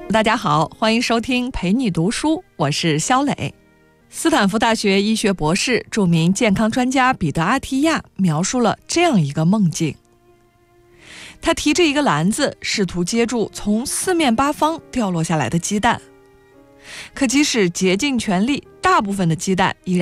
大家好，欢迎收听陪你读书，我是肖磊。斯坦福大学医学博士、著名健康专家彼得·阿提亚描述了这样一个梦境。他提着一个篮子，试图接住从四面八方掉落下来的鸡蛋。可即使竭尽全力，大部分的鸡蛋依然